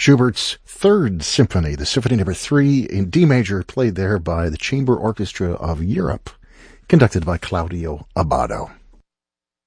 Schubert's Third Symphony, the Symphony Number 3 in D major, played there by the Chamber Orchestra of Europe, conducted by Claudio Abbado.